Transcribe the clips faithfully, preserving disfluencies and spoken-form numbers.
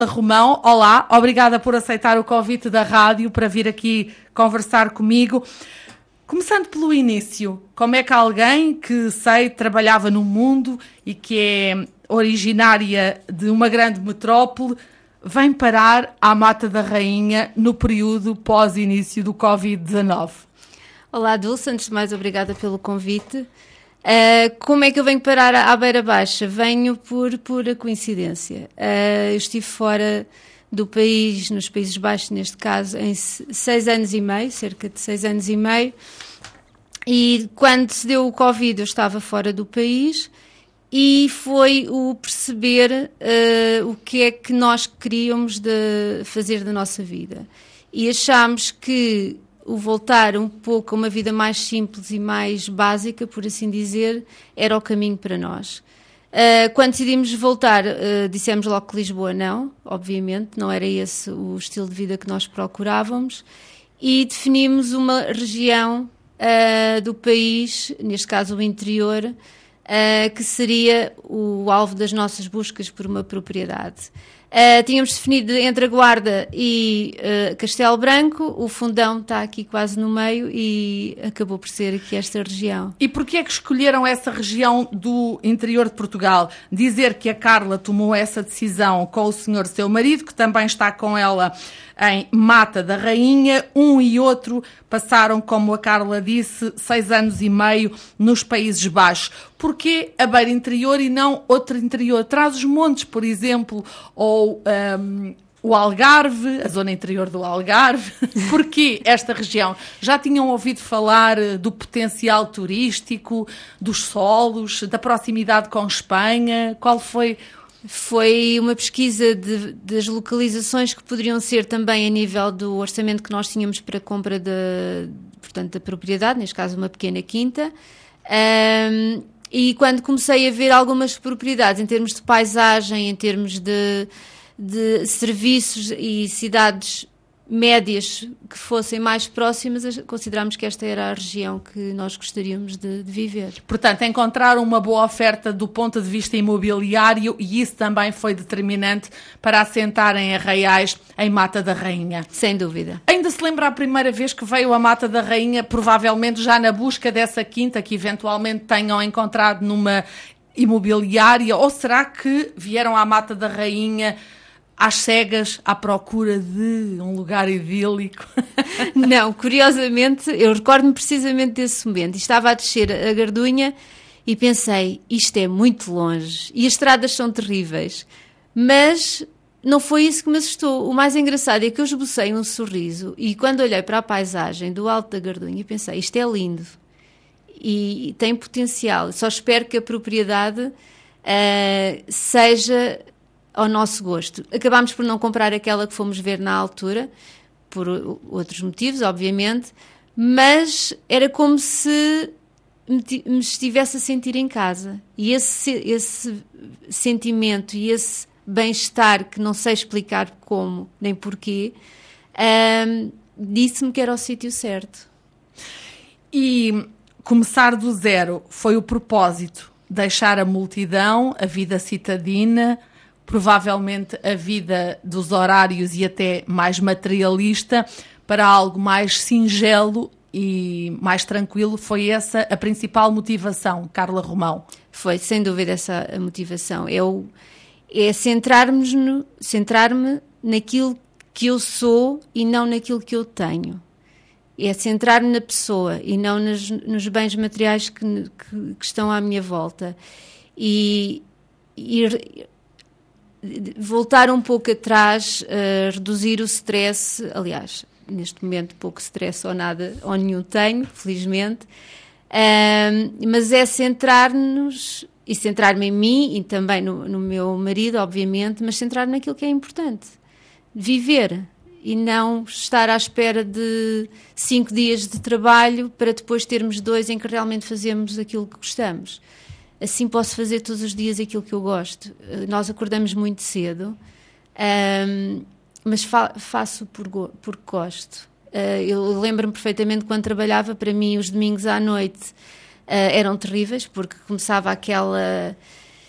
Romão, olá, obrigada por aceitar o convite da rádio para vir aqui conversar comigo. Começando pelo início, como é que alguém que sei trabalhava no mundo e que é originária de uma grande metrópole vem parar à Mata da Rainha no período pós-início do covid dezanove? Olá, Dulce, antes de mais, obrigada pelo convite. Uh, como é que eu venho parar à Beira Baixa? Venho por pura coincidência. Uh, eu estive fora do país, nos Países Baixos, neste caso, em seis anos e meio, cerca de seis anos e meio, e quando se deu o Covid eu estava fora do país e foi o perceber uh, o que é que nós queríamos de fazer da nossa vida. E achámos que o voltar um pouco a uma vida mais simples e mais básica, por assim dizer, era o caminho para nós. Uh, quando decidimos voltar, uh, dissemos logo que Lisboa não, obviamente, não era esse o estilo de vida que nós procurávamos, e definimos uma região uh, do país, neste caso o interior, uh, que seria o alvo das nossas buscas por uma propriedade. Uh, tínhamos definido entre a Guarda e uh, Castelo Branco, o Fundão está aqui quase no meio e acabou por ser aqui esta região. E porquê é que escolheram essa região do interior de Portugal? Dizer que a Carla tomou essa decisão com o senhor seu marido, que também está com ela em Mata da Rainha, um e outro passaram, como a Carla disse, seis anos e meio nos Países Baixos. Porquê a Beira Interior e não outro interior? Trás-os-Montes, por exemplo, ou um, o Algarve, a zona interior do Algarve. Porquê esta região? Já tinham ouvido falar do potencial turístico, dos solos, da proximidade com Espanha? Qual foi... Foi uma pesquisa de, das localizações que poderiam ser também a nível do orçamento que nós tínhamos para a compra de, portanto, da propriedade, neste caso uma pequena quinta. Um, e quando comecei a ver algumas propriedades em termos de paisagem, em termos de, de serviços e cidades médias que fossem mais próximas, considerámos que esta era a região que nós gostaríamos de, de viver. Portanto, encontraram uma boa oferta do ponto de vista imobiliário e isso também foi determinante para assentarem Arraiais em Mata da Rainha. Sem dúvida. Ainda se lembra a primeira vez que veio a Mata da Rainha, provavelmente já na busca dessa quinta que eventualmente tenham encontrado numa imobiliária, ou será que vieram à Mata da Rainha às cegas, à procura de um lugar idílico? Não, curiosamente, eu recordo-me precisamente desse momento. Estava a descer a Gardunha e pensei, isto é muito longe e as estradas são terríveis. Mas não foi isso que me assustou. O mais engraçado é que eu esbocei um sorriso e quando olhei para a paisagem do alto da Gardunha pensei, isto é lindo e tem potencial. Só espero que a propriedade uh, seja ao nosso gosto. Acabámos por não comprar aquela que fomos ver na altura, por outros motivos, obviamente, mas era como se me estivesse a sentir em casa. E esse, esse sentimento e esse bem-estar, que não sei explicar como nem porquê, um, disse-me que era o sítio certo. E começar do zero foi o propósito? Deixar a multidão, a vida citadina, provavelmente a vida dos horários e até mais materialista, para algo mais singelo e mais tranquilo? Foi essa a principal motivação, Carla Romão? Foi, sem dúvida, essa a motivação. É, o, é centrar-me no, centrar-me naquilo que eu sou e não naquilo que eu tenho. É centrar-me na pessoa e não nas, nos bens materiais que, que, que estão à minha volta. E... e voltar um pouco atrás, uh, reduzir o stress, aliás, neste momento pouco stress ou nada, ou nenhum tenho, felizmente, uh, mas é centrar-nos, e centrar-me em mim e também no, no meu marido, obviamente, mas centrar-me naquilo que é importante, viver, e não estar à espera de cinco dias de trabalho para depois termos dois em que realmente fazemos aquilo que gostamos. Assim posso fazer todos os dias aquilo que eu gosto. Nós acordamos muito cedo, um, mas fa- faço por go- porque gosto. Uh, eu lembro-me perfeitamente quando trabalhava, para mim os domingos à noite uh, eram terríveis, porque começava aquela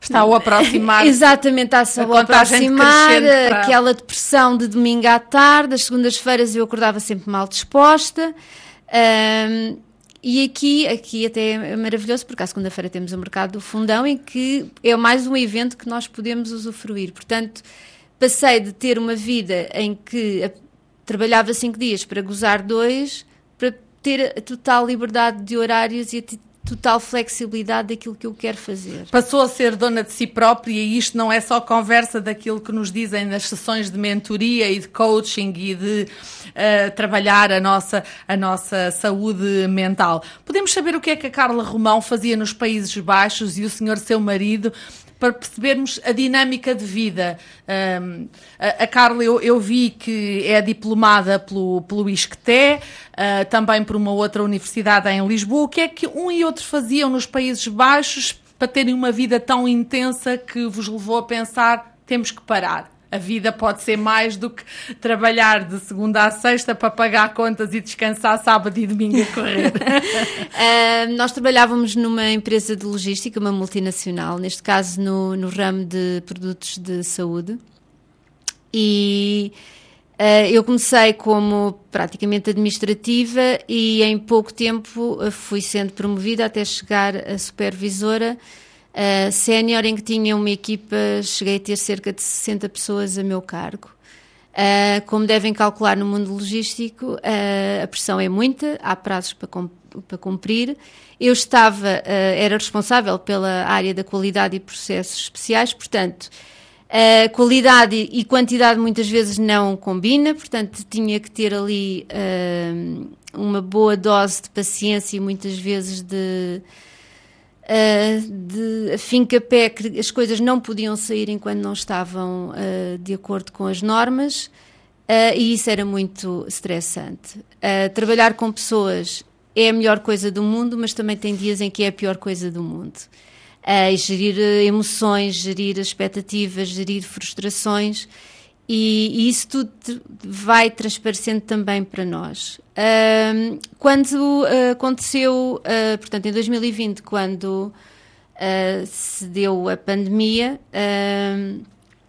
Está a aproximar. Exatamente, está-se a, a aproximar, para... aquela depressão de domingo à tarde, as segundas-feiras eu acordava sempre mal disposta, um, e aqui, aqui até é maravilhoso, porque à segunda-feira temos o Mercado do Fundão, em que é mais um evento que nós podemos usufruir. Portanto, passei de ter uma vida em que a, trabalhava cinco dias para gozar dois, para ter a total liberdade de horários e a total flexibilidade daquilo que eu quero fazer. Passou a ser dona de si própria, e isto não é só conversa daquilo que nos dizem nas sessões de mentoria e de coaching e de uh, trabalhar a nossa, a nossa saúde mental. Podemos saber o que é que a Carla Romão fazia nos Países Baixos e o senhor, seu marido, para percebermos a dinâmica de vida. Um, a, a Carla, eu, eu vi que é diplomada pelo, pelo ISCTE, uh, também por uma outra universidade em Lisboa. O que é que um e outro faziam nos Países Baixos para terem uma vida tão intensa que vos levou a pensar, temos que parar? A vida pode ser mais do que trabalhar de segunda a sexta para pagar contas e descansar sábado e domingo a correr. uh, nós trabalhávamos numa empresa de logística, uma multinacional, neste caso no, no ramo de produtos de saúde. E uh, eu comecei como praticamente administrativa e em pouco tempo uh, fui sendo promovida até chegar a supervisora Uh, sénior, em que tinha uma equipa, cheguei a ter cerca de sessenta pessoas a meu cargo. Uh, como devem calcular no mundo logístico, uh, a pressão é muita, há prazos para, com, para cumprir. Eu estava, uh, era responsável pela área da qualidade e processos especiais, portanto, uh, qualidade e quantidade muitas vezes não combina, portanto, tinha que ter ali uh, uma boa dose de paciência e muitas vezes de... Uh, de afinca-pé, que as coisas não podiam sair enquanto não estavam uh, de acordo com as normas, uh, e isso era muito estressante. Uh, trabalhar com pessoas é a melhor coisa do mundo, mas também tem dias em que é a pior coisa do mundo. Uh, e gerir emoções, gerir expectativas, gerir frustrações, e, e isso tudo vai transparecendo também para nós. Uh, quando uh, aconteceu, uh, portanto, em dois mil e vinte, quando uh, se deu a pandemia, uh,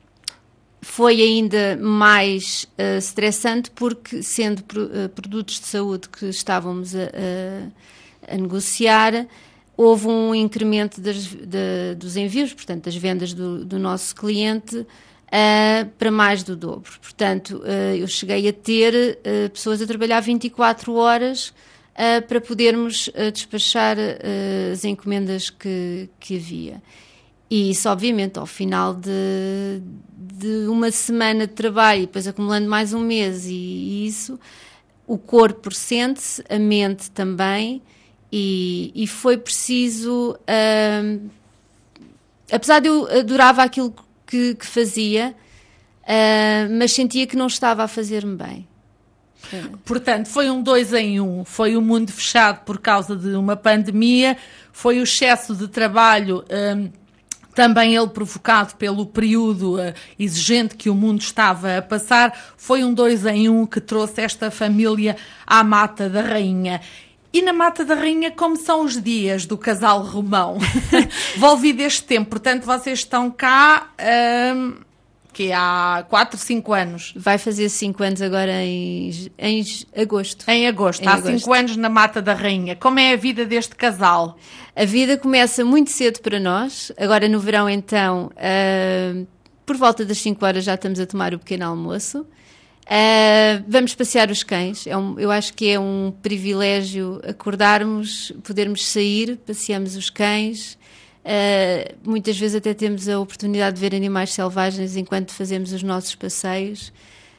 foi ainda mais uh, estressante, porque, sendo pro, uh, produtos de saúde que estávamos a, a, a negociar, houve um incremento das, de, dos envios, portanto, das vendas do, do nosso cliente, Uh, para mais do dobro. Portanto, uh, eu cheguei a ter uh, pessoas a trabalhar vinte e quatro horas uh, para podermos uh, despachar uh, as encomendas que, que havia. E isso, obviamente, ao final de, de uma semana de trabalho, e depois acumulando mais um mês, e, e isso, o corpo sente-se, a mente também, e, e foi preciso... Uh, apesar de eu adorava aquilo Que, que fazia, uh, mas sentia que não estava a fazer-me bem. Portanto, foi um dois em um. Foi o mundo fechado por causa de uma pandemia, foi o excesso de trabalho, um, também ele provocado pelo período uh, exigente que o mundo estava a passar. Foi um dois em um que trouxe esta família à Mata da Rainha. E na Mata da Rainha, como são os dias do casal Romão? Volvido este tempo, portanto, vocês estão cá, um, que há quatro, cinco anos. Vai fazer cinco anos agora em, em agosto. Em agosto, em há agosto. cinco anos na Mata da Rainha. Como é a vida deste casal? A vida começa muito cedo para nós. Agora no verão, então, uh, por volta das cinco horas já estamos a tomar o pequeno almoço. Uh, vamos passear os cães. É um, eu acho que é um privilégio acordarmos, podermos sair, passeamos os cães. Uh, muitas vezes até temos a oportunidade de ver animais selvagens enquanto fazemos os nossos passeios.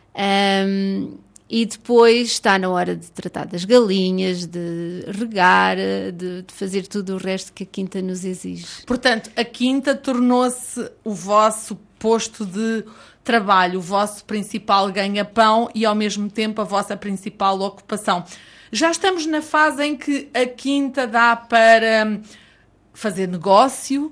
Um, e depois está na hora de tratar das galinhas, de regar, de, de fazer tudo o resto que a quinta nos exige. Portanto, a quinta tornou-se o vosso posto de trabalho, o vosso principal ganha-pão e, ao mesmo tempo, a vossa principal ocupação. Já estamos na fase em que a quinta dá para fazer negócio?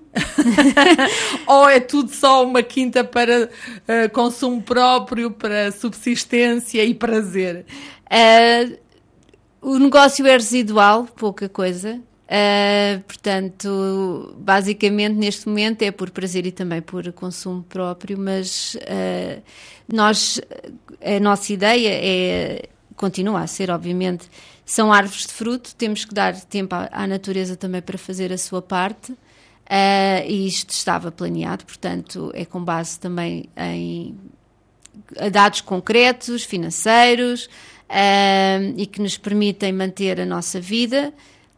Ou é tudo só uma quinta para uh, consumo próprio, para subsistência e prazer? Uh, o negócio é residual, pouca coisa. Uh, portanto, basicamente neste momento é por prazer e também por consumo próprio, mas uh, nós, a nossa ideia é, continua a ser, obviamente, são árvores de fruto, temos que dar tempo à, à natureza também para fazer a sua parte, uh, e isto estava planeado, portanto é com base também em dados concretos, financeiros, uh, e que nos permitem manter a nossa vida.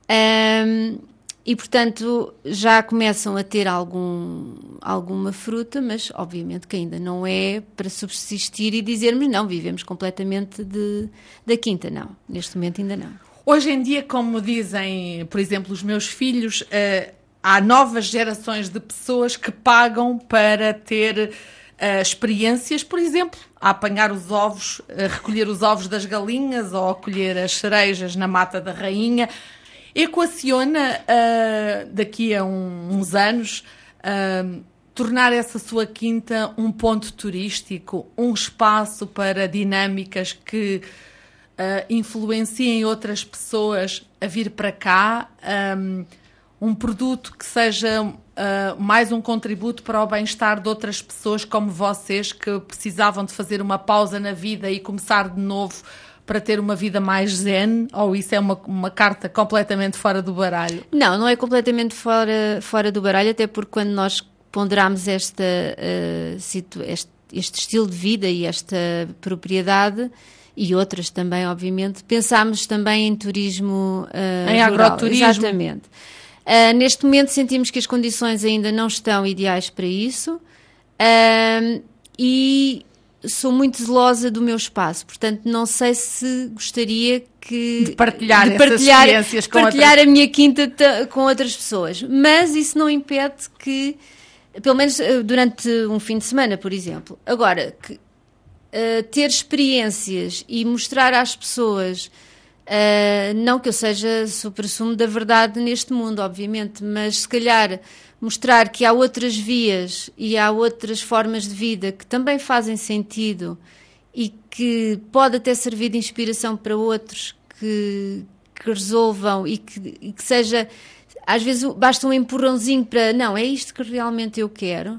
Um, e portanto já começam a ter algum, alguma fruta, mas obviamente que ainda não é para subsistir e dizermos não, vivemos completamente de, da quinta, não, neste momento ainda não. Hoje em dia, como dizem, por exemplo, os meus filhos, uh, há novas gerações de pessoas que pagam para ter uh, experiências, por exemplo, a apanhar os ovos, a recolher os ovos das galinhas ou a colher as cerejas na mata da rainha. Equaciona, uh, daqui a um, uns anos, uh, tornar essa sua quinta um ponto turístico, um espaço para dinâmicas que uh, influenciem outras pessoas a vir para cá, um, um produto que seja uh, mais um contributo para o bem-estar de outras pessoas como vocês, que precisavam de fazer uma pausa na vida e começar de novo para ter uma vida mais zen, ou isso é uma, uma carta completamente fora do baralho? Não, não é completamente fora, fora do baralho, até porque quando nós ponderamos esta, uh, situ, este, este estilo de vida e esta propriedade, e outras também, obviamente, pensámos também em turismo uh, em rural. Agroturismo. Exatamente. Uh, neste momento sentimos que as condições ainda não estão ideais para isso, uh, e sou muito zelosa do meu espaço, portanto não sei se gostaria que de partilhar, de partilhar, essas experiências com partilhar outras... a minha quinta t- com outras pessoas, mas isso não impede que, pelo menos durante um fim de semana, por exemplo, agora, que, uh, ter experiências e mostrar às pessoas, uh, não que eu seja supra-sumo da verdade neste mundo, obviamente, mas se calhar mostrar que há outras vias e há outras formas de vida que também fazem sentido e que pode até servir de inspiração para outros que, que resolvam e que, e que seja, às vezes basta um empurrãozinho para, não, é isto que realmente eu quero,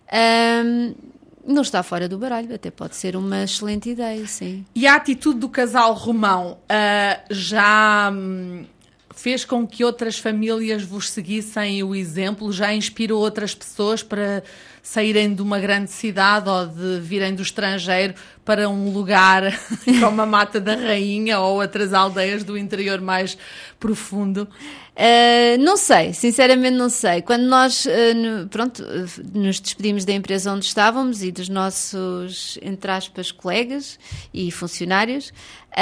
um, não está fora do baralho, até pode ser uma excelente ideia, sim. E a atitude do casal Romão uh, já... Hum, fez com que outras famílias vos seguissem o exemplo? Já inspirou outras pessoas para saírem de uma grande cidade ou de virem do estrangeiro para um lugar como a Mata da Rainha ou outras aldeias do interior mais profundo? Uh, não sei, sinceramente não sei. Quando nós, uh, no, pronto, uh, nos despedimos da empresa onde estávamos e dos nossos, entre aspas, colegas e funcionários,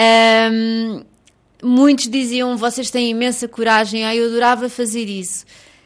uh, muitos diziam, vocês têm imensa coragem, ah, eu adorava fazer isso.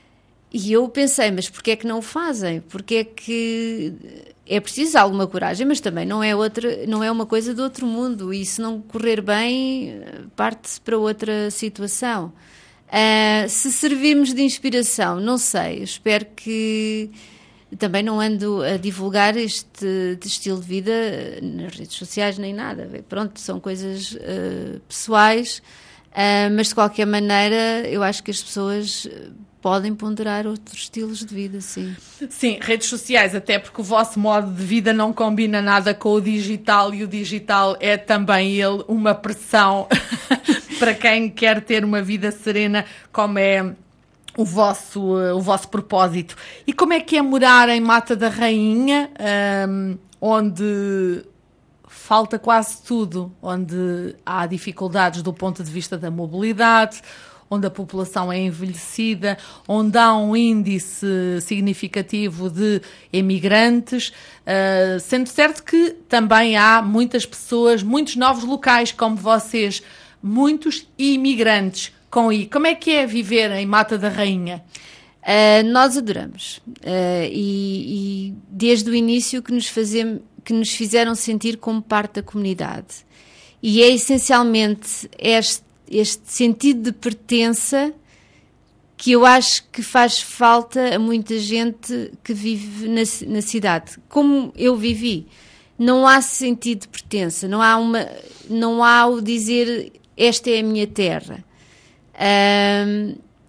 E eu pensei, mas porquê é que não o fazem? Porquê é que é preciso alguma coragem, mas também não é, outra, não é uma coisa do outro mundo, e se não correr bem, parte-se para outra situação. Uh, se servirmos de inspiração, não sei, eu espero que... Também não ando a divulgar este, este estilo de vida nas redes sociais nem nada. Pronto, são coisas uh, pessoais, uh, mas de qualquer maneira eu acho que as pessoas podem ponderar outros estilos de vida, sim. Sim, redes sociais, até porque o vosso modo de vida não combina nada com o digital, e o digital é também ele uma pressão para quem quer ter uma vida serena, como é... O vosso, o vosso propósito. E como é que é morar em Mata da Rainha, um, onde falta quase tudo, onde há dificuldades do ponto de vista da mobilidade, onde a população é envelhecida, onde há um índice significativo de emigrantes, uh, sendo certo que também há muitas pessoas, muitos novos locais como vocês, muitos imigrantes. Com I. Como é que é viver em Mata da Rainha? Uh, nós adoramos. Uh, e, e desde o início que nos, fazemos, que nos fizeram sentir como parte da comunidade. E é essencialmente este, este sentido de pertença que eu acho que faz falta a muita gente que vive na, na cidade. Como eu vivi, não há sentido de pertença, não há, uma, não há o dizer esta é a minha terra. Um,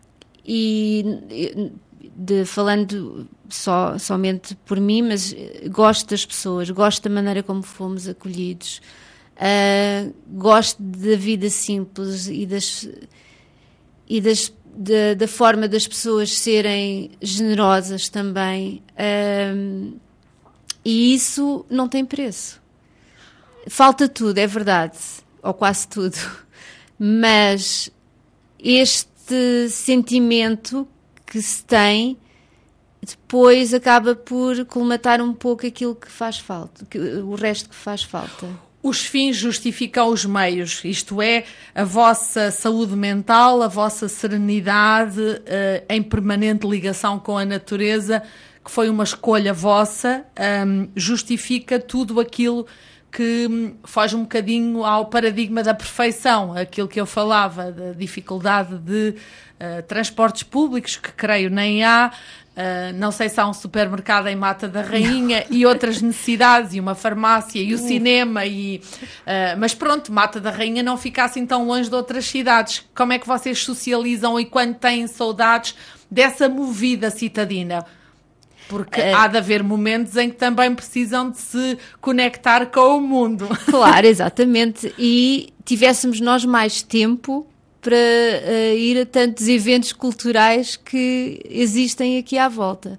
e de, falando só, somente por mim, mas gosto das pessoas, gosto da maneira como fomos acolhidos, uh, gosto da vida simples e das... E das Da, da forma das pessoas serem generosas também, um, e isso não tem preço. Falta tudo, é verdade, ou quase tudo, mas este sentimento que se tem depois acaba por colmatar um pouco aquilo que faz falta, que, o resto que faz falta. Os fins justificam os meios, isto é, a vossa saúde mental, a vossa serenidade uh, em permanente ligação com a natureza, que foi uma escolha vossa, um, justifica tudo aquilo que um, foge um bocadinho ao paradigma da perfeição, aquilo que eu falava, da dificuldade de uh, transportes públicos, que creio nem há. Uh, não sei se há um supermercado em Mata da Rainha não. E outras necessidades, e uma farmácia, e o uh. cinema, e, uh, mas pronto, Mata da Rainha não fica assim tão longe de outras cidades. Como é que vocês socializam e quando têm saudades dessa movida citadina? Porque uh, há de haver momentos em que também precisam de se conectar com o mundo. Claro, exatamente. E tivéssemos nós mais tempo para uh, ir a tantos eventos culturais que existem aqui à volta.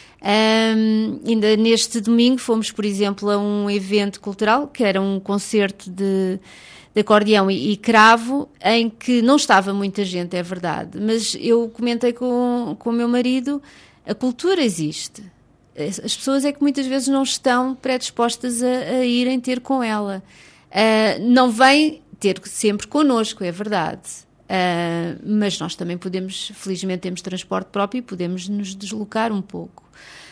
Um, ainda neste domingo fomos, por exemplo, a um evento cultural, que era um concerto de, de acordeão e, e cravo, em que não estava muita gente, é verdade, mas eu comentei com, com o meu marido, a cultura existe. As pessoas é que muitas vezes não estão predispostas a, a irem ter com ela. Uh, não vem ter sempre connosco, é verdade. Uh, mas nós também podemos, felizmente temos transporte próprio e podemos nos deslocar um pouco.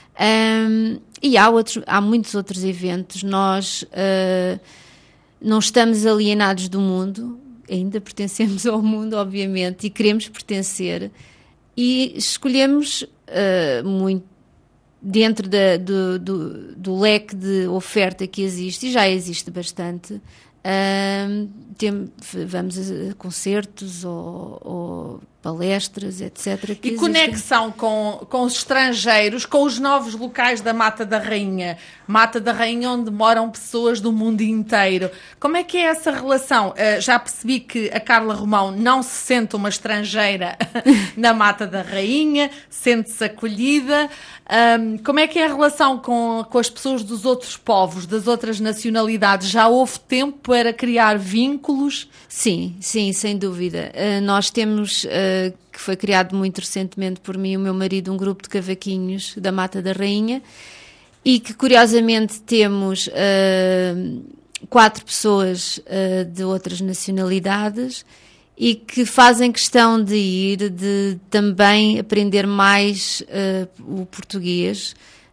Um, e há, outros, há muitos outros eventos. Nós uh, não estamos alienados do mundo, ainda pertencemos ao mundo, obviamente, e queremos pertencer, e escolhemos uh, muito dentro da, do, do, do leque de oferta que existe, e já existe bastante. Uh, tem, vamos a concertos ou, ou palestras, etcétera. E conexão com, com os estrangeiros, com os novos locais da Mata da Rainha. Mata da Rainha, onde moram pessoas do mundo inteiro. Como é que é essa relação? Uh, já percebi que a Carla Romão não se sente uma estrangeira na Mata da Rainha, sente-se acolhida. Um, como é que é a relação com, com as pessoas dos outros povos, das outras nacionalidades? Já houve tempo para criar vínculos? Sim, sim, sem dúvida. Uh, nós temos, uh, que foi criado muito recentemente por mim e o meu marido, um grupo de cavaquinhos da Mata da Rainha, e que curiosamente temos uh, quatro pessoas uh, de outras nacionalidades, e que fazem questão de ir, de também aprender mais uh, o português.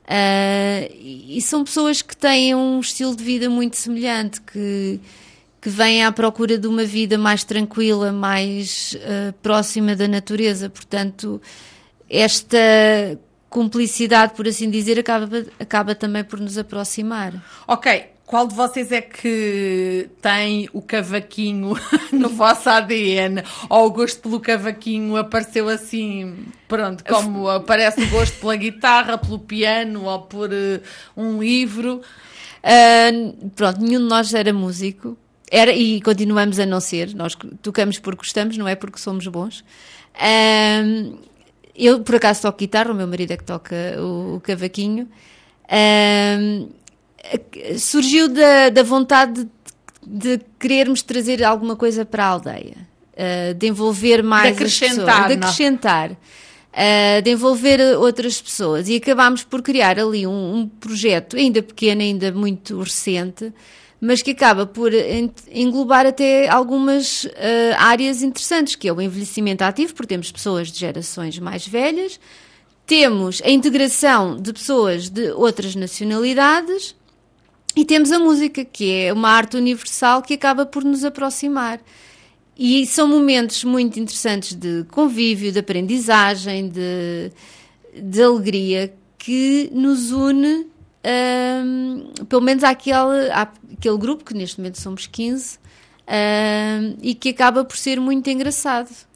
Uh, e são pessoas que têm um estilo de vida muito semelhante, que, que vêm à procura de uma vida mais tranquila, mais uh, próxima da natureza. Portanto, esta cumplicidade, por assim dizer, acaba, acaba também por nos aproximar. Ok. Qual de vocês é que tem o cavaquinho no vosso A D N? Ou o gosto pelo cavaquinho apareceu assim, pronto, como aparece o gosto pela guitarra, pelo piano ou por uh, um livro? Uh, pronto, nenhum de nós era músico. Era, e continuamos a não ser. Nós tocamos porque gostamos, não é porque somos bons. Uh, eu, por acaso, toco guitarra, o meu marido é que toca o, o cavaquinho. Uh, surgiu da, da vontade de, de querermos trazer alguma coisa para a aldeia, uh, de envolver mais de as pessoas, de acrescentar, uh, de envolver outras pessoas, e acabámos por criar ali um, um projeto ainda pequeno, ainda muito recente, mas que acaba por englobar até algumas uh, áreas interessantes, que é o envelhecimento ativo, porque temos pessoas de gerações mais velhas, temos a integração de pessoas de outras nacionalidades, e temos a música, que é uma arte universal que acaba por nos aproximar. E são momentos muito interessantes de convívio, de aprendizagem, de, de alegria, que nos une, um, pelo menos àquele, àquele grupo, que neste momento somos quinze, um, e que acaba por ser muito engraçado.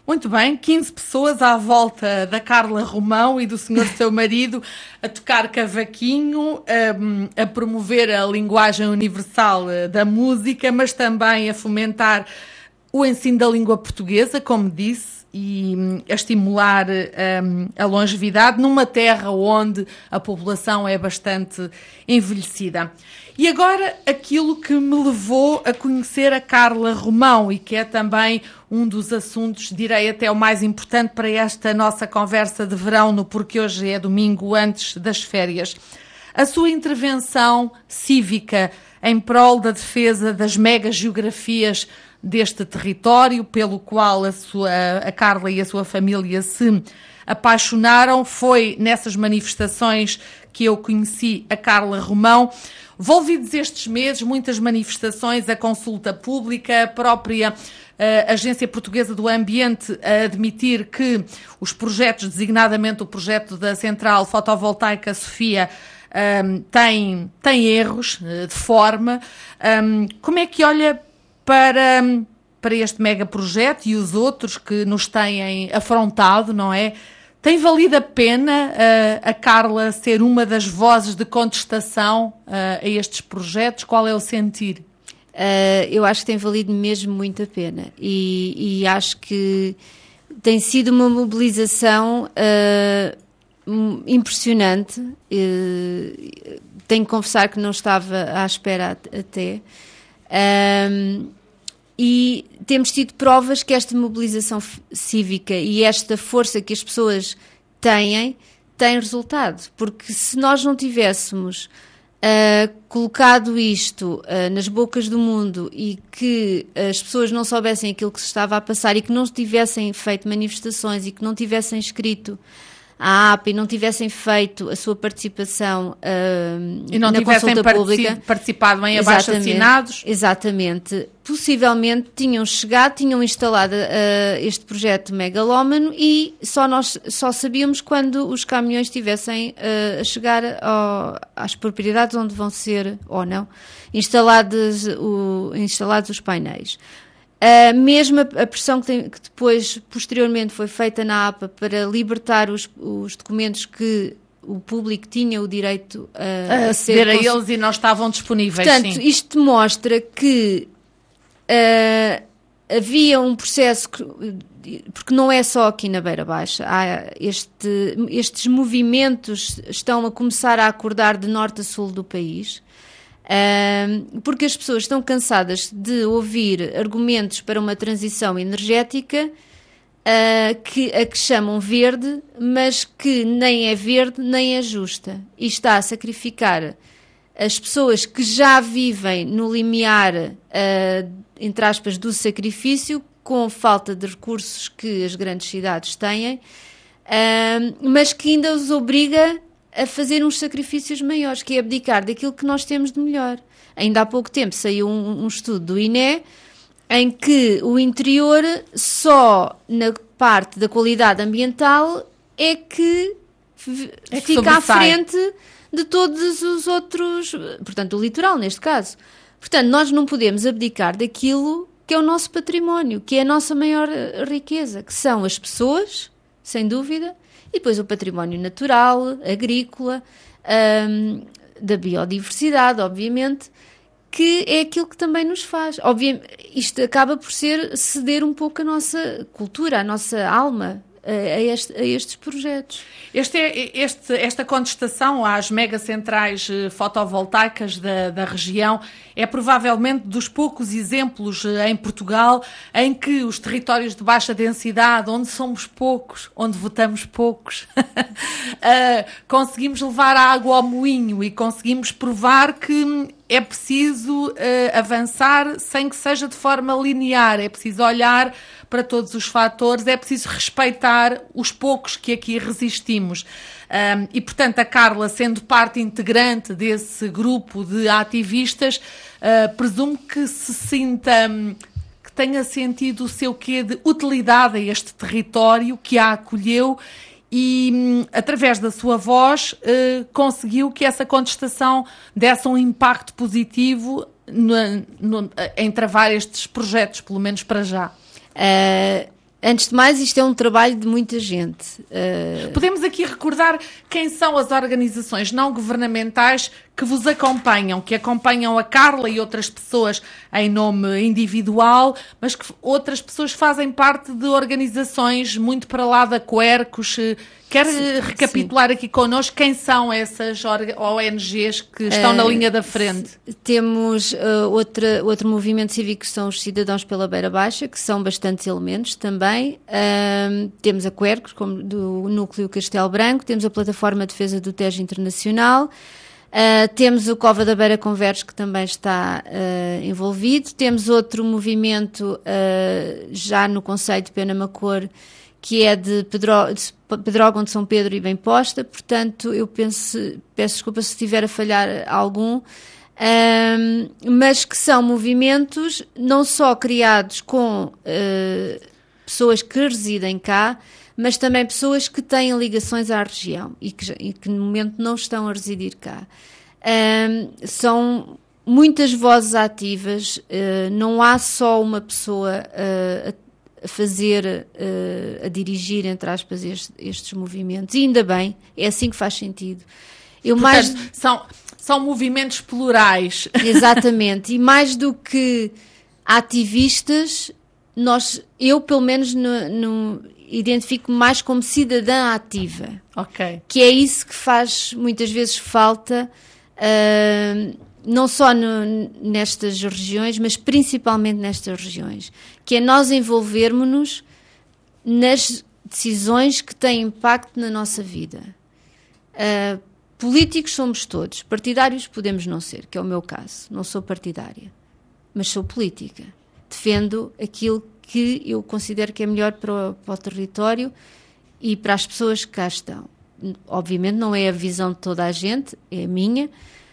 Muito bem, quinze pessoas à volta da Carla Romão e do senhor seu marido a tocar cavaquinho, a, a promover a linguagem universal da música, mas também a fomentar o ensino da língua portuguesa, como disse, e a estimular um, a longevidade numa terra onde a população é bastante envelhecida. E agora aquilo que me levou a conhecer a Carla Romão e que é também um dos assuntos, direi até o mais importante para esta nossa conversa de verão, no porque hoje é domingo antes das férias. A sua intervenção cívica em prol da defesa das megageografias deste território, pelo qual a, sua, a Carla e a sua família se apaixonaram, foi nessas manifestações que eu conheci a Carla Romão. Envolvidos estes meses, muitas manifestações, a consulta pública, a própria a Agência Portuguesa do Ambiente a admitir que os projetos, designadamente o projeto da Central Fotovoltaica Sofia, um, tem, tem erros de forma. Um, como é que olha para, para este megaprojeto e os outros que nos têm afrontado, não é? Tem valido a pena uh, a Carla ser uma das vozes de contestação uh, a estes projetos? Qual é o sentir? Uh, eu acho que tem valido mesmo muito a pena e, e acho que tem sido uma mobilização uh, impressionante. Uh, tenho que confessar que não estava à espera até. Um, e temos tido provas que esta mobilização cívica e esta força que as pessoas têm, tem resultado. Porque se nós não tivéssemos uh, colocado isto uh, nas bocas do mundo e que as pessoas não soubessem aquilo que se estava a passar e que não tivessem feito manifestações e que não tivessem escrito a A P e não tivessem feito a sua participação uh, e não na tivessem consulta pública, participado em abaixo-assinados, exatamente, possivelmente tinham chegado, tinham instalado uh, este projeto megalómano e só nós só sabíamos quando os caminhões estivessem uh, a chegar ao, às propriedades onde vão ser, ou não, instalados, o, instalados os painéis. Uh, mesmo a, a pressão que, tem, que depois, posteriormente, foi feita na A P A para libertar os, os documentos que o público tinha o direito uh, a aceder a eles e não estavam disponíveis. Portanto, sim. Isto mostra que uh, havia um processo, que, porque não é só aqui na Beira Baixa, há este, estes movimentos estão a começar a acordar de norte a sul do país. Um, porque as pessoas estão cansadas de ouvir argumentos para uma transição energética uh, que, a que chamam verde, mas que nem é verde nem é justa e está a sacrificar as pessoas que já vivem no limiar, uh, entre aspas, do sacrifício, com falta de recursos que as grandes cidades têm, uh, mas que ainda os obriga a fazer uns sacrifícios maiores, que é abdicar daquilo que nós temos de melhor. Ainda há pouco tempo saiu um, um estudo do I N E em que o interior, só na parte da qualidade ambiental, é que, é que fica à frente de todos os outros, portanto, o litoral, neste caso. Portanto, nós não podemos abdicar daquilo que é o nosso património, que é a nossa maior riqueza, que são as pessoas, sem dúvida, e depois o património natural, agrícola, um, da biodiversidade, obviamente, que é aquilo que também nos faz. Obviamente, isto acaba por ser ceder um pouco a nossa cultura, a nossa alma a, a, este, a estes projetos. Este é, este, esta contestação às megacentrais fotovoltaicas da, da região é provavelmente dos poucos exemplos em Portugal em que os territórios de baixa densidade, onde somos poucos, onde votamos poucos, uh, conseguimos levar a água ao moinho e conseguimos provar que é preciso uh, avançar sem que seja de forma linear, é preciso olhar para todos os fatores, é preciso respeitar os poucos que aqui resistimos. Um, e, portanto, a Carla, sendo parte integrante desse grupo de ativistas, uh, presumo que se sinta, um, que tenha sentido o seu quê de utilidade a este território que a acolheu e, um, através da sua voz, uh, conseguiu que essa contestação desse um impacto positivo no, no, em travar estes projetos, pelo menos para já. Uh, Antes de mais, isto é um trabalho de muita gente. Uh... Podemos aqui recordar quem são as organizações não governamentais que vos acompanham, que acompanham a Carla e outras pessoas em nome individual, mas que outras pessoas fazem parte de organizações muito para lá da Quercus. Quer sim, recapitular sim. aqui connosco quem são essas O N Gs que estão uh, na linha da frente? Temos uh, outra, outro movimento cívico que são os Cidadãos pela Beira Baixa, que são bastantes elementos também. Uh, temos a Quercus, como do Núcleo Castelo Branco, temos a Plataforma de Defesa do Tejo Internacional, uh, temos o Cova da Beira Converge, que também está uh, envolvido, temos outro movimento uh, já no concelho de Penamacor, que é de, Pedro, de Pedrógão de São Pedro e Bem Posta, portanto, eu penso, peço desculpa se estiver a falhar algum, um, mas que são movimentos não só criados com uh, pessoas que residem cá, mas também pessoas que têm ligações à região e que, e que no momento não estão a residir cá. Um, são muitas vozes ativas, uh, não há só uma pessoa uh, a a fazer, uh, a dirigir, entre aspas, estes, estes movimentos. E ainda bem, é assim que faz sentido. Eu Portanto, mais... são, são movimentos plurais. Exatamente. E mais do que ativistas, nós, eu pelo menos no, no, identifico mais como cidadã ativa. Ok. Que é isso que faz muitas vezes falta, uh, não só no, nestas regiões, mas principalmente nestas regiões, que é nós envolvermos-nos nas decisões que têm impacto na nossa vida. Uh, políticos somos todos, partidários podemos não ser, que é o meu caso, não sou partidária, mas sou política. Defendo aquilo que eu considero que é melhor para o, para o território e para as pessoas que cá estão. Obviamente não é a visão de toda a gente, é a minha,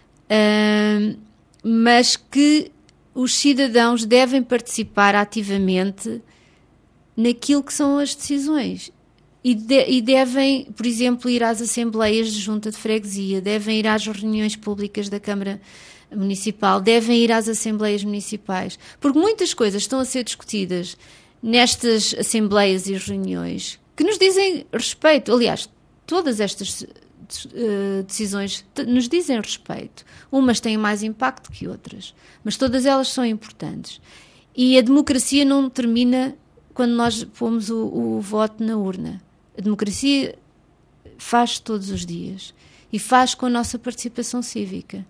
Uh, mas que os cidadãos devem participar ativamente naquilo que são as decisões e, de, e devem, por exemplo, ir às assembleias de junta de freguesia, devem ir às reuniões públicas da Câmara Municipal, devem ir às assembleias municipais, porque muitas coisas estão a ser discutidas nestas assembleias e reuniões que nos dizem respeito. Aliás, todas estas decisões nos dizem respeito. Umas têm mais impacto que outras, mas todas elas são importantes. E a democracia não termina quando nós pomos o, o voto na urna. A democracia faz todos os dias e faz com a nossa participação cívica.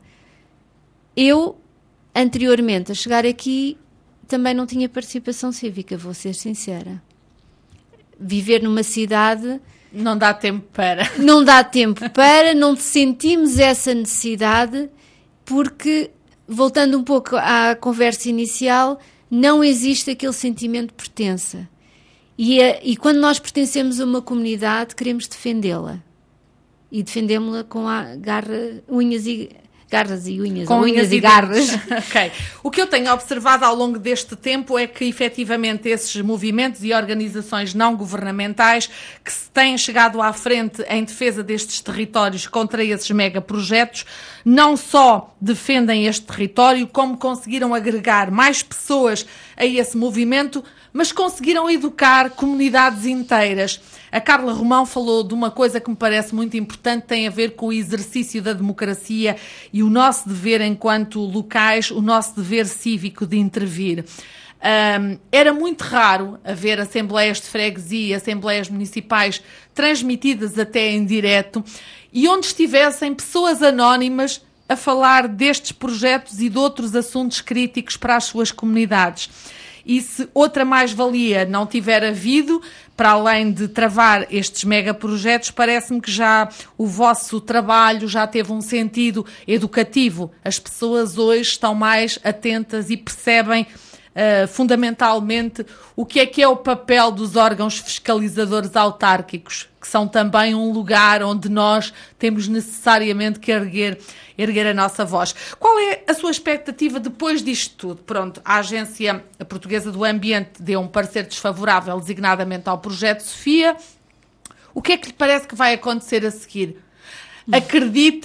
Eu, anteriormente a chegar aqui, também não tinha participação cívica, vou ser sincera. Viver numa cidade... Não dá tempo para. Não dá tempo para, não sentimos essa necessidade, porque, voltando um pouco à conversa inicial, não existe aquele sentimento de pertença. E, é, e quando nós pertencemos a uma comunidade, queremos defendê-la. E defendemos-la com a garra, unhas e... Garras e unhas, com unhas, unhas e, e garras. Ok. O que eu tenho observado ao longo deste tempo é que, efetivamente, esses movimentos e organizações não governamentais que se têm chegado à frente em defesa destes territórios contra esses megaprojetos, não só defendem este território, como conseguiram agregar mais pessoas a esse movimento, mas conseguiram educar comunidades inteiras. A Carla Romão falou de uma coisa que me parece muito importante, tem a ver com o exercício da democracia e o nosso dever enquanto locais, o nosso dever cívico de intervir. Um, era muito raro haver assembleias de freguesia, assembleias municipais transmitidas até em direto e onde estivessem pessoas anónimas a falar destes projetos e de outros assuntos críticos para as suas comunidades. E se outra mais-valia não tiver havido, para além de travar estes megaprojetos, parece-me que já o vosso trabalho já teve um sentido educativo. As pessoas hoje estão mais atentas e percebem uh, fundamentalmente o que é que é o papel dos órgãos fiscalizadores autárquicos, que são também um lugar onde nós temos necessariamente que erguer, erguer a nossa voz. Qual é a sua expectativa depois disto tudo? Pronto, a Agência Portuguesa do Ambiente deu um parecer desfavorável designadamente ao projeto Sofia. O que é que lhe parece que vai acontecer a seguir? acredita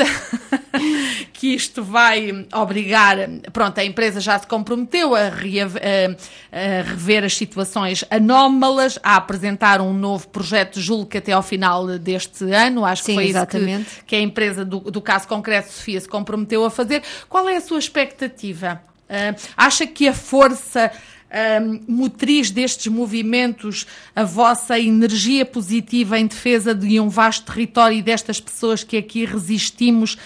que isto vai obrigar, pronto, a empresa já se comprometeu a, rea, a, a rever as situações anómalas, a apresentar um novo projeto, julgo que até ao final deste ano, acho Sim, que foi exatamente. isso que, que a empresa do, do caso concreto Sofia se comprometeu a fazer. Qual é a sua expectativa? Uh, acha que a força Um, motriz destes movimentos, a vossa energia positiva em defesa de um vasto território e destas pessoas que aqui resistimos,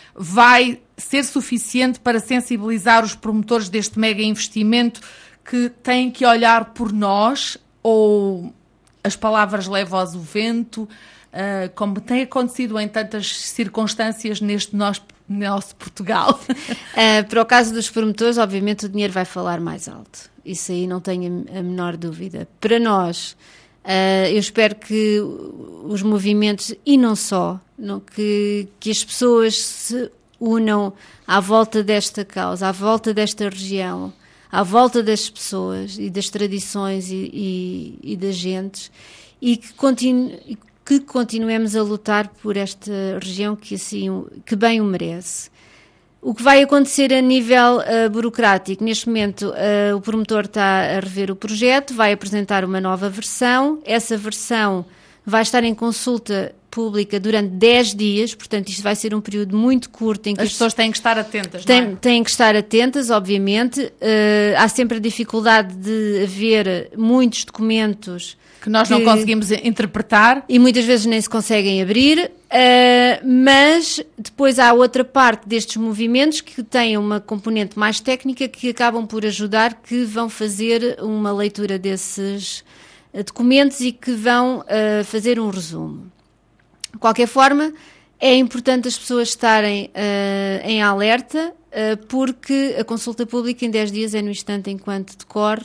vai ser suficiente para sensibilizar os promotores deste mega investimento que têm que olhar por nós, ou as palavras levam-as o vento, uh, como tem acontecido em tantas circunstâncias neste nosso, nosso Portugal? Uh, para o caso dos promotores, obviamente o dinheiro vai falar mais alto. Isso aí não tenho a menor dúvida. Para nós, uh, eu espero que os movimentos, e não só, não, que, que as pessoas se unam à volta desta causa, à volta desta região, à volta das pessoas e das tradições e, e, e das gentes, e que, continu, que continuemos a lutar por esta região que, assim, que bem o merece. O que vai acontecer a nível uh, burocrático, neste momento uh, o promotor está a rever o projeto, vai apresentar uma nova versão, essa versão vai estar em consulta pública durante dez dias, portanto isto vai ser um período muito curto em que as pessoas têm que estar atentas, têm, não é? Têm que estar atentas, obviamente. Uh, há sempre a dificuldade de haver muitos documentos que nós não que, conseguimos interpretar. E muitas vezes nem se conseguem abrir, uh, mas depois há outra parte destes movimentos que têm uma componente mais técnica que acabam por ajudar, que vão fazer uma leitura desses documentos e que vão uh, fazer um resumo. De qualquer forma, é importante as pessoas estarem uh, em alerta, uh, porque a consulta pública em dez dias é no instante enquanto decorre.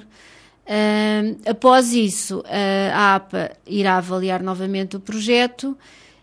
Uh, após isso, uh, a APA irá avaliar novamente o projeto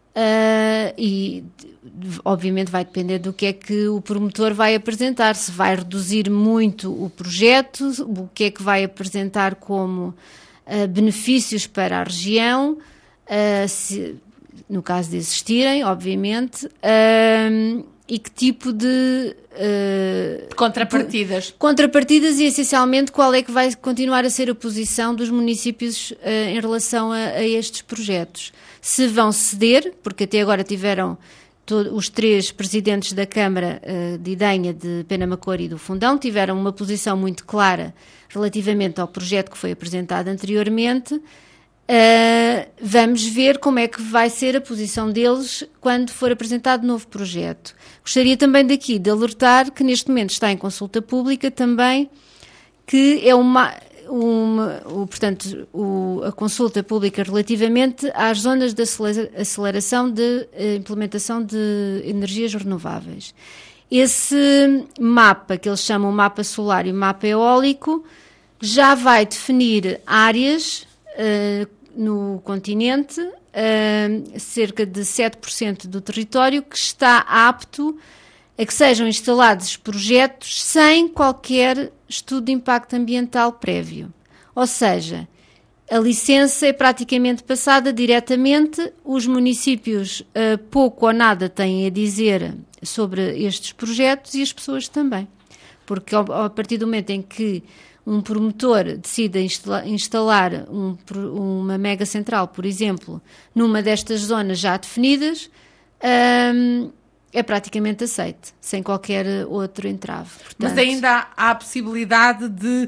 uh, e, obviamente, vai depender do que é que o promotor vai apresentar, se vai reduzir muito o projeto, o que é que vai apresentar como uh, benefícios para a região, uh, se, no caso de existirem, obviamente, uh, e que tipo de... Uh, contrapartidas. De, contrapartidas e, essencialmente, qual é que vai continuar a ser a posição dos municípios uh, em relação a, a estes projetos. Se vão ceder, porque até agora tiveram todo, os três presidentes da Câmara uh, de Idenha, de Penamacor e do Fundão, tiveram uma posição muito clara relativamente ao projeto que foi apresentado anteriormente. Uh, vamos ver como é que vai ser a posição deles quando for apresentado novo projeto. Gostaria também daqui de alertar que neste momento está em consulta pública também, que é uma, uma o, portanto, o, a consulta pública relativamente às zonas de aceleração de uh, implementação de energias renováveis. Esse mapa, que eles chamam mapa solar e mapa eólico, já vai definir áreas uh, no continente, uh, cerca de sete por cento do território, que está apto a que sejam instalados projetos sem qualquer estudo de impacto ambiental prévio. Ou seja, a licença é praticamente passada diretamente, os municípios uh, pouco ou nada têm a dizer sobre estes projetos e as pessoas também. Porque ao, a partir do momento em que um promotor decida instala, instalar um, uma mega central, por exemplo, numa destas zonas já definidas, um, é praticamente aceite, sem qualquer outro entrave. Portanto, mas ainda há, há a possibilidade de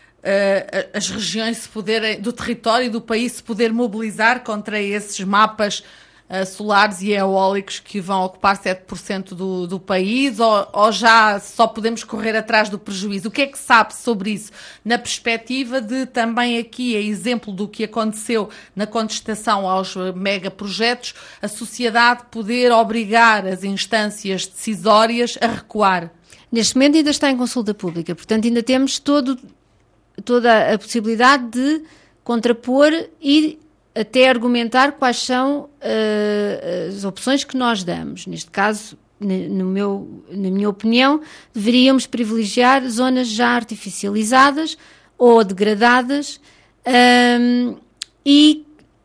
uh, as regiões se poderem, do território do país se poder mobilizar contra esses mapas uh, solares e eólicos que vão ocupar sete por cento do, do país, ou, ou já só podemos correr atrás do prejuízo? O que é que sabe sobre isso? Na perspectiva de também aqui, a exemplo do que aconteceu na contestação aos megaprojetos, a sociedade poder obrigar as instâncias decisórias a recuar? Neste momento ainda está em consulta pública, portanto ainda temos todo, toda a possibilidade de contrapor e até argumentar quais são uh, as opções que nós damos. Neste caso, no meu, na minha opinião, deveríamos privilegiar zonas já artificializadas ou degradadas um, e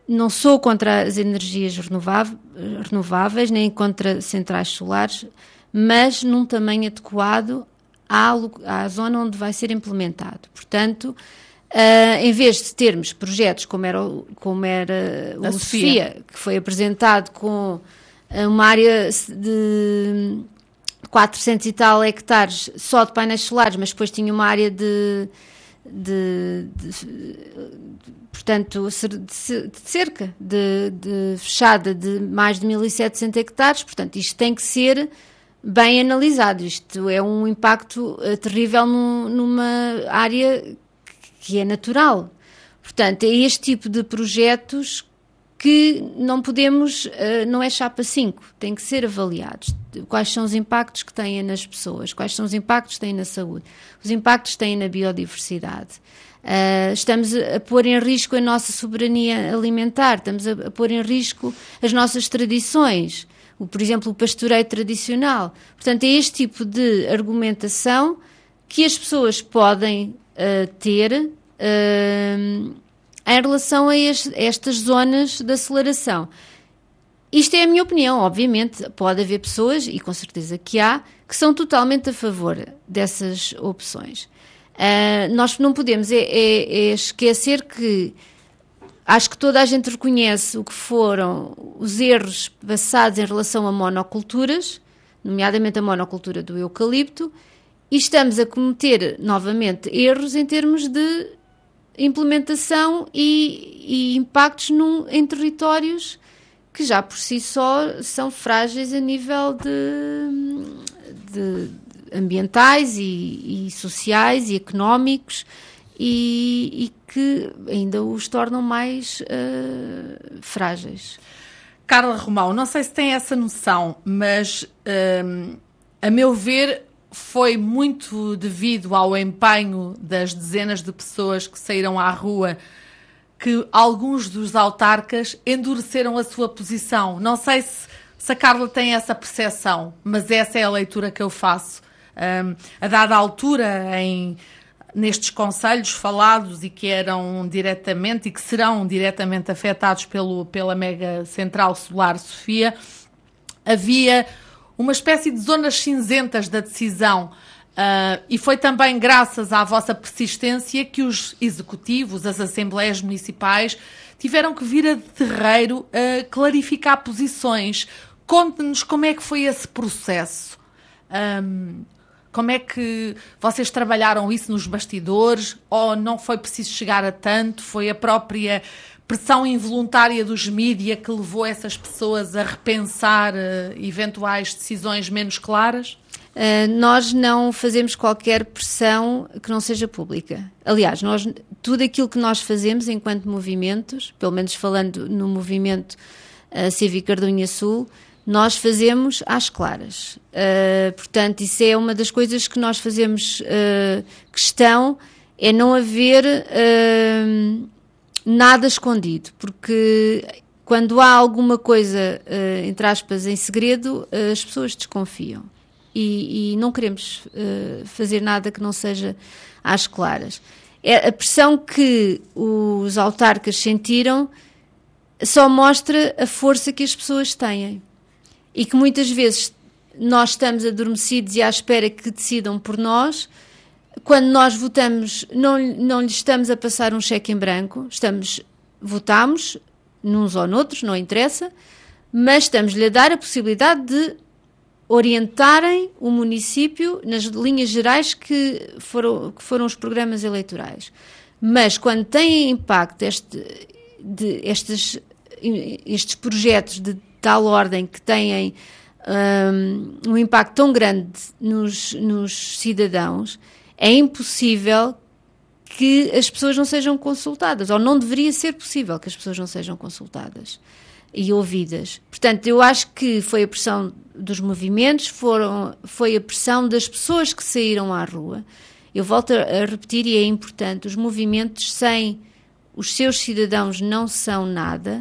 não sou contra as energias renováveis, nem contra centrais solares, mas num tamanho adequado à, à zona onde vai ser implementado. Portanto, uh, em vez de termos projetos como era, como era o Sofia, que foi apresentado com uma área de quatrocentos e tal hectares só de painéis solares, mas depois tinha uma área de, de, de portanto, de cerca de, de fechada de mais de mil e setecentos hectares. Portanto, isto tem que ser bem analisado. Isto é um impacto uh, terrível num, numa área que é natural. Portanto, é este tipo de projetos que não podemos, uh, não é chapa cinco, tem que ser avaliados. Quais são os impactos que têm nas pessoas, quais são os impactos que têm na saúde, os impactos que têm na biodiversidade. Uh, estamos a pôr em risco a nossa soberania alimentar, estamos a, a pôr em risco as nossas tradições, o, por exemplo, o pastoreio tradicional. Portanto, é este tipo de argumentação que as pessoas podem uh, ter uh, em relação a, este, a estas zonas de aceleração. Isto é a minha opinião, obviamente. Pode haver pessoas, e com certeza que há, que são totalmente a favor dessas opções. Uh, nós não podemos é, é, é esquecer que acho que toda a gente reconhece o que foram os erros passados em relação a monoculturas, nomeadamente a monocultura do eucalipto, e estamos a cometer novamente erros em termos de implementação e, e impactos num, em territórios que já por si só são frágeis a nível de, de ambientais e, e sociais e económicos e, e que ainda os tornam mais uh, frágeis. Carla Romão, não sei se tem essa noção, mas um, a meu ver foi muito devido ao empenho das dezenas de pessoas que saíram à rua que alguns dos autarcas endureceram a sua posição. Não sei se, se a Carla tem essa percepção, mas essa é a leitura que eu faço. Um, a dada altura, em, nestes concelhos falados e que eram diretamente e que serão diretamente afetados pelo, pela mega central solar Sofia, havia uma espécie de zonas cinzentas da decisão. Uh, e foi também graças à vossa persistência que os executivos, as assembleias municipais, tiveram que vir a terreiro a uh, clarificar posições. Conte-nos como é que foi esse processo. Um, como é que vocês trabalharam isso nos bastidores? Ou não foi preciso chegar a tanto? Foi a própria pressão involuntária dos mídia que levou essas pessoas a repensar uh, eventuais decisões menos claras? Uh, nós não fazemos qualquer pressão que não seja pública. Aliás, nós, tudo aquilo que nós fazemos enquanto movimentos, pelo menos falando no movimento uh, Cívico Cardunha Sul, nós fazemos às claras. Uh, portanto, isso é uma das coisas que nós fazemos uh, questão, é não haver uh, nada escondido, porque quando há alguma coisa, uh, entre aspas, em segredo, uh, as pessoas desconfiam. E, e não queremos uh, fazer nada que não seja às claras. É, a pressão que os autarcas sentiram só mostra a força que as pessoas têm. E que muitas vezes nós estamos adormecidos e à espera que decidam por nós. Quando nós votamos, não, não lhes estamos a passar um cheque em branco, estamos, votamos, nuns ou noutros, não interessa, mas estamos-lhe a dar a possibilidade de orientarem o município nas linhas gerais que foram, que foram os programas eleitorais. Mas quando têm impacto este, de, estes, estes projetos de tal ordem que têm um, um impacto tão grande nos, nos cidadãos, é impossível que as pessoas não sejam consultadas, ou não deveria ser possível que as pessoas não sejam consultadas e ouvidas. Portanto, eu acho que foi a pressão dos movimentos, foram, foi a pressão das pessoas que saíram à rua. Eu volto a, a repetir, e é importante, os movimentos sem os seus cidadãos não são nada,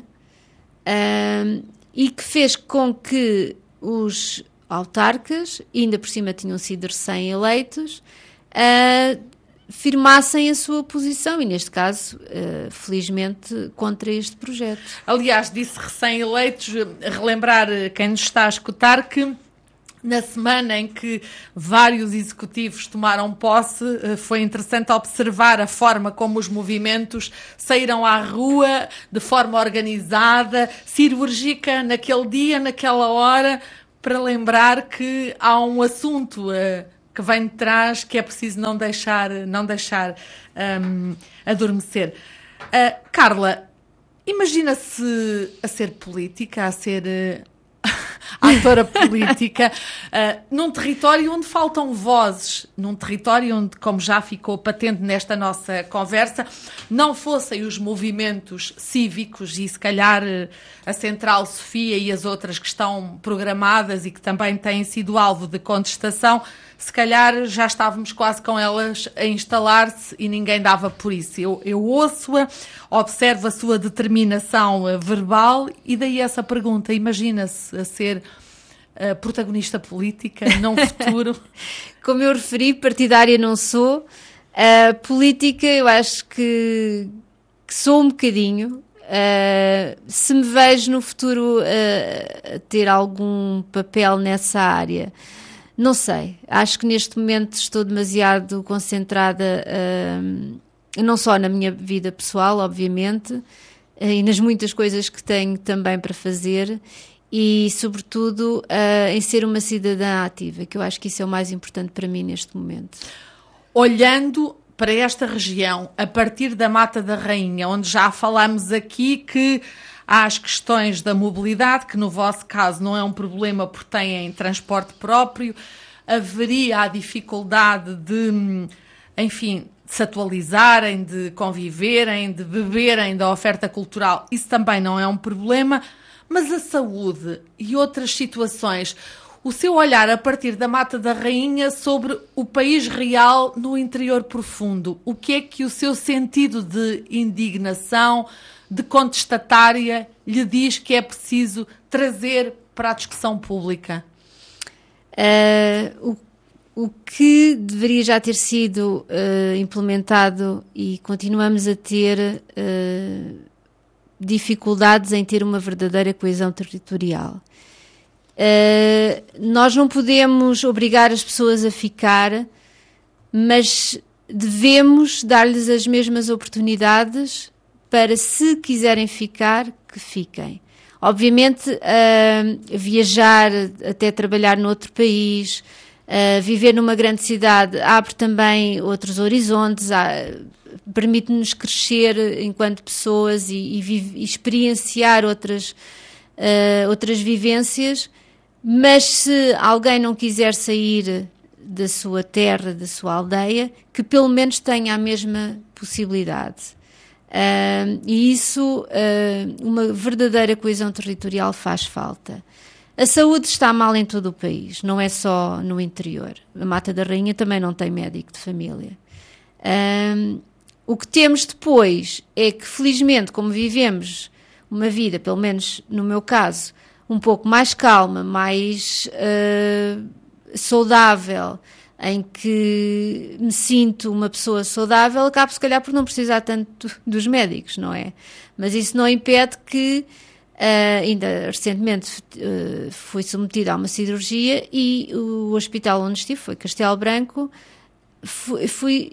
um, e que fez com que os autarcas, ainda por cima tinham sido recém-eleitos, uh, firmassem a sua posição e, neste caso, uh, felizmente, contra este projeto. Aliás, disse recém-eleitos, relembrar quem nos está a escutar que na semana em que vários executivos tomaram posse, foi interessante observar a forma como os movimentos saíram à rua de forma organizada, cirúrgica, naquele dia, naquela hora, para lembrar que há um assunto uh, que vem de trás que é preciso não deixar, não deixar um, adormecer. Uh, Carla, imagina-se a ser política, a ser uh, atora política, uh, num território onde faltam vozes, num território onde, como já ficou patente nesta nossa conversa, não fossem os movimentos cívicos e, se calhar, a Central Sofia e as outras que estão programadas e que também têm sido alvo de contestação, se calhar já estávamos quase com elas a instalar-se e ninguém dava por isso. Eu, eu ouço-a, observo a sua determinação verbal e daí essa pergunta, imagina-se a ser uh, protagonista política num futuro? Como eu referi, partidária não sou. Uh, política eu acho que, que sou um bocadinho. Uh, se me vejo no futuro uh, a ter algum papel nessa área, não sei, acho que neste momento estou demasiado concentrada uh, não só na minha vida pessoal, obviamente, uh, e nas muitas coisas que tenho também para fazer e, sobretudo, uh, em ser uma cidadã ativa, que eu acho que isso é o mais importante para mim neste momento. Olhando para esta região, a partir da Mata da Rainha, onde já falámos aqui que há as questões da mobilidade, que no vosso caso não é um problema porque têm transporte próprio, haveria a dificuldade de, enfim, de se atualizarem, de conviverem, de beberem da oferta cultural, isso também não é um problema, mas a saúde e outras situações, o seu olhar a partir da Mata da Rainha sobre o país real no interior profundo, o que é que o seu sentido de indignação, de contestatária, lhe diz que é preciso trazer para a discussão pública? Uh, o, o que deveria já ter sido uh, implementado e continuamos a ter uh, dificuldades em ter uma verdadeira coesão territorial. Uh, nós não podemos obrigar as pessoas a ficar, mas devemos dar-lhes as mesmas oportunidades para, se quiserem ficar, que fiquem. Obviamente, uh, viajar, até trabalhar noutro país, uh, viver numa grande cidade, abre também outros horizontes, permite-nos crescer enquanto pessoas e, e, vive, e experienciar outras, uh, outras vivências, mas se alguém não quiser sair da sua terra, da sua aldeia, que pelo menos tenha a mesma possibilidade. Uh, e isso, uh, uma verdadeira coesão territorial faz falta. A saúde está mal em todo o país, não é só no interior. A Mata da Rainha também não tem médico de família. Uh, o que temos depois é que, felizmente, como vivemos uma vida, pelo menos no meu caso, um pouco mais calma, mais uh, saudável, em que me sinto uma pessoa saudável, acabo se calhar por não precisar tanto dos médicos, não é? Mas isso não impede que, uh, ainda recentemente uh, fui submetida a uma cirurgia e o hospital onde estive, foi Castelo Branco, fui, fui,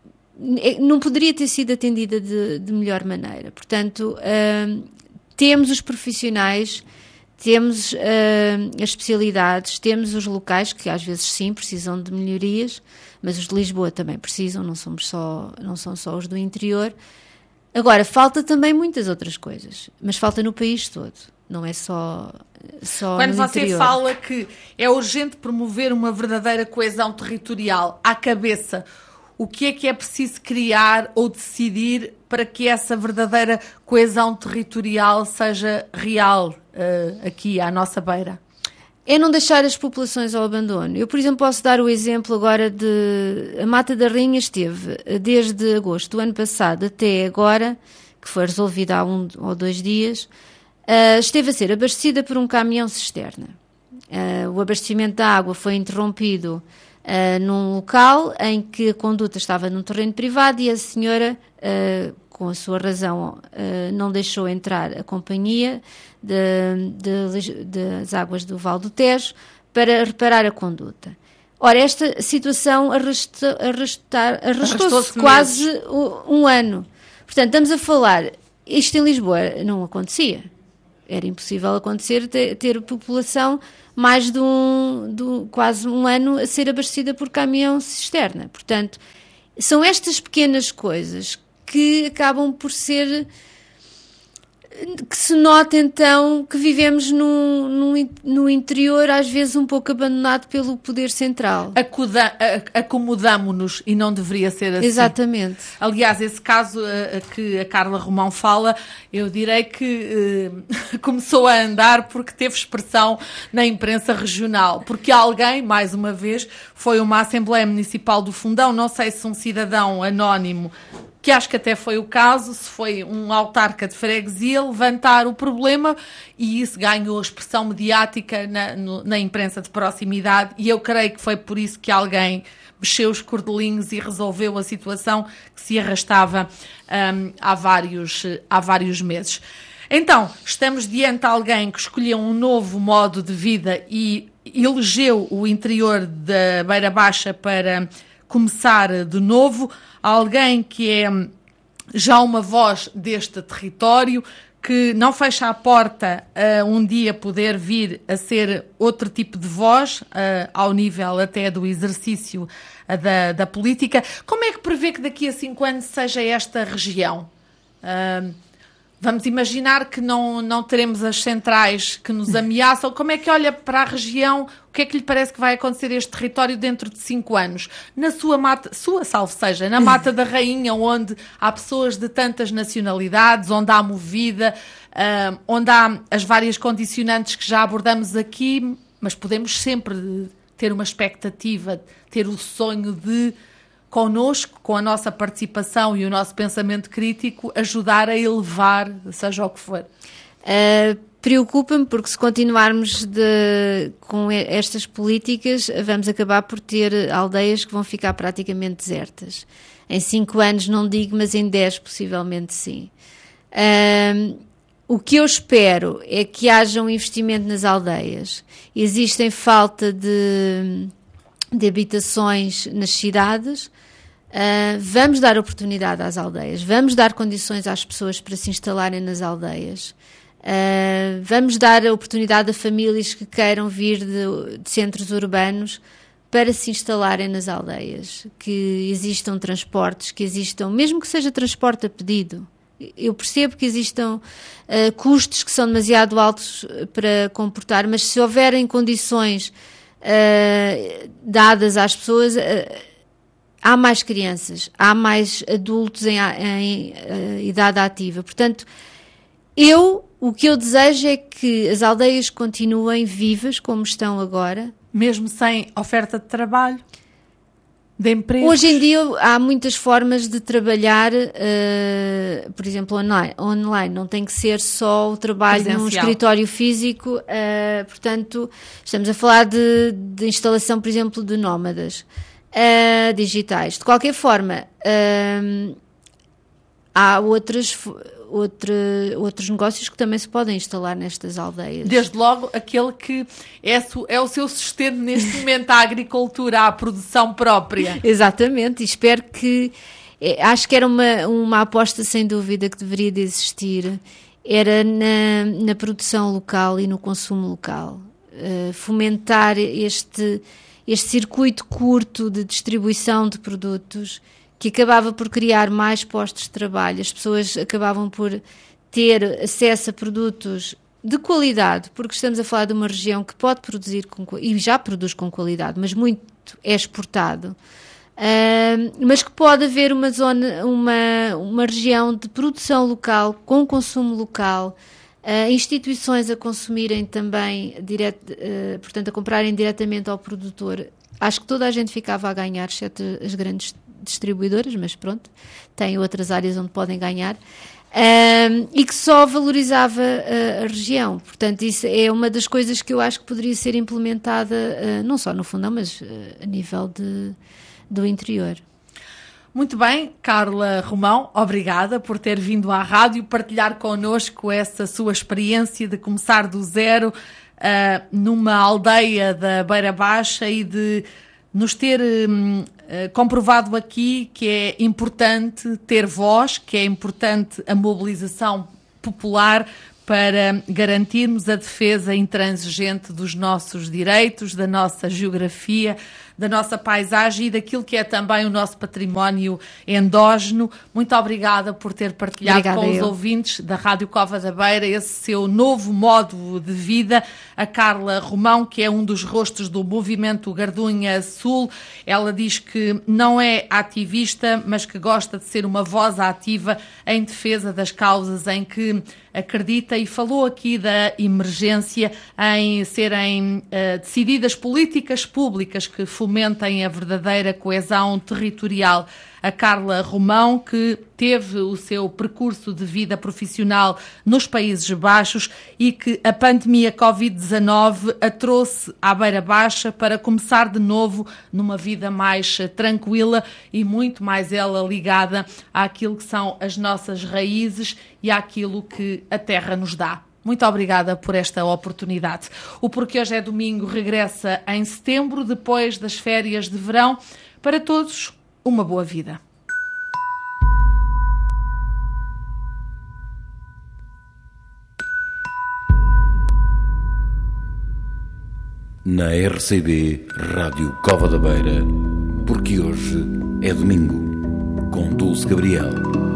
não poderia ter sido atendida de, de melhor maneira. Portanto, uh, temos os profissionais, temos uh, as especialidades, temos os locais, que às vezes sim precisam de melhorias, mas os de Lisboa também precisam, não, somos só, não são só os do interior. Agora, falta também muitas outras coisas, mas falta no país todo, não é só, só Quando no você interior. fala que é urgente promover uma verdadeira coesão territorial, à cabeça, o que é que é preciso criar ou decidir para que essa verdadeira coesão territorial seja real uh, aqui à nossa beira? É não deixar as populações ao abandono. Eu, por exemplo, posso dar o exemplo agora de... A Mata da Rainha esteve desde agosto do ano passado até agora, que foi resolvida há um ou dois dias, uh, esteve a ser abastecida por um caminhão cisterna. Uh, o abastecimento da água foi interrompido uh, num local em que a conduta estava num terreno privado e a senhora, uh, com a sua razão, uh, não deixou entrar a companhia de, de, de, das águas do Val do Tejo para reparar a conduta. Ora, esta situação arrastou, arrastar, arrastou-se quase um, um ano. Portanto, estamos a falar, isto em Lisboa não acontecia. Era impossível acontecer ter, ter população mais de, um, de quase um ano a ser abastecida por caminhão cisterna. Portanto, são estas pequenas coisas que acabam por ser... que se nota então que vivemos num, num, no interior, às vezes um pouco abandonado pelo poder central. Acuda, acomodamo-nos e não deveria ser assim. Exatamente. Aliás, esse caso a, a que a Carla Romão fala, eu direi que eh, começou a andar porque teve expressão na imprensa regional, porque alguém, mais uma vez, foi uma Assembleia Municipal do Fundão, não sei se um cidadão anónimo, que acho que até foi o caso, se foi um autarca de freguesia, levantar o problema e isso ganhou expressão mediática na, no, na imprensa de proximidade e eu creio que foi por isso que alguém mexeu os cordelinhos e resolveu a situação que se arrastava um, há, vários, há vários meses. Então, estamos diante de alguém que escolheu um novo modo de vida e elegeu o interior da Beira Baixa para começar de novo, alguém que é já uma voz deste território, que não fecha a porta a um dia poder vir a ser outro tipo de voz, uh, ao nível até do exercício uh, da, da política. Como é que prevê que daqui a cinco anos seja esta região? Uh, vamos imaginar que não, não teremos as centrais que nos ameaçam. Como é que olha para a região? O que é que lhe parece que vai acontecer a este território dentro de cinco anos? Na sua mata, sua salvo seja, na Mata da Rainha, onde há pessoas de tantas nacionalidades, onde há movida, uh, onde há as várias condicionantes que já abordamos aqui, mas podemos sempre ter uma expectativa, ter o sonho de, connosco, com a nossa participação e o nosso pensamento crítico, ajudar a elevar, seja o que for. Uh, preocupa-me porque se continuarmos de, com estas políticas vamos acabar por ter aldeias que vão ficar praticamente desertas. Em cinco anos não digo, mas em dez possivelmente sim. Uh, o que eu espero é que haja um investimento nas aldeias. Existem falta de, de habitações nas cidades. Uh, vamos dar oportunidade às aldeias, vamos dar condições às pessoas para se instalarem nas aldeias, uh, vamos dar a oportunidade a famílias que queiram vir de, de centros urbanos para se instalarem nas aldeias, que existam transportes, que existam, mesmo que seja transporte a pedido. Eu percebo que existam uh, custos que são demasiado altos para comportar, mas se houverem condições uh, dadas às pessoas... Uh, há mais crianças, há mais adultos em, em, em idade ativa. Portanto, eu, o que eu desejo é que as aldeias continuem vivas como estão agora. Mesmo sem oferta de trabalho, de emprego? Hoje em dia há muitas formas de trabalhar, uh, por exemplo, online, online. Não tem que ser só o trabalho presencial num escritório físico. Uh, portanto, estamos a falar de, de instalação, por exemplo, de nómadas. Uh, digitais. De qualquer forma, uh, há outras, outra, outros negócios que também se podem instalar nestas aldeias. Desde logo, aquele que é, é o seu sustento neste momento, a agricultura, a produção própria. Exatamente, e espero que... Acho que era uma, uma aposta, sem dúvida, que deveria de existir. Era na, na produção local e no consumo local. Uh, fomentar este... este circuito curto de distribuição de produtos que acabava por criar mais postos de trabalho. As pessoas acabavam por ter acesso a produtos de qualidade, porque estamos a falar de uma região que pode produzir, com, e já produz com qualidade, mas muito é exportado, uh, mas que pode haver uma zona, uma, uma região de produção local, com consumo local, Uh, instituições a consumirem também, direto, uh, portanto, a comprarem diretamente ao produtor. Acho que toda a gente ficava a ganhar, exceto as grandes distribuidoras, mas pronto, têm outras áreas onde podem ganhar. Um, e que só valorizava a, a região. Portanto, isso é uma das coisas que eu acho que poderia ser implementada, uh, não só no Fundão, mas uh, a nível de, do interior. Muito bem, Carla Romão, obrigada por ter vindo à rádio partilhar connosco essa sua experiência de começar do zero uh, numa aldeia da Beira Baixa e de nos ter um, uh, comprovado aqui que é importante ter voz, que é importante a mobilização popular para garantirmos a defesa intransigente dos nossos direitos, da nossa geografia, da nossa paisagem e daquilo que é também o nosso património endógeno. Muito obrigada por ter partilhado obrigada com os eu. ouvintes da Rádio Cova da Beira esse seu novo modo de vida. A Carla Romão, que é um dos rostos do movimento Gardunha Sul, ela diz que não é ativista, mas que gosta de ser uma voz ativa em defesa das causas em que acredita, e falou aqui da emergência em serem uh, decididas políticas públicas que fomentem a verdadeira coesão territorial. A Carla Romão, que teve o seu percurso de vida profissional nos Países Baixos e que a pandemia covid dezanove a trouxe à Beira Baixa para começar de novo numa vida mais tranquila e muito mais ela ligada àquilo que são as nossas raízes e àquilo que a terra nos dá. Muito obrigada por esta oportunidade. O Porque Hoje é Domingo regressa em setembro, depois das férias de verão. Para todos, uma boa vida. Na R C B Rádio Cova da Beira, Porque Hoje é Domingo, com Dulce Gabriel.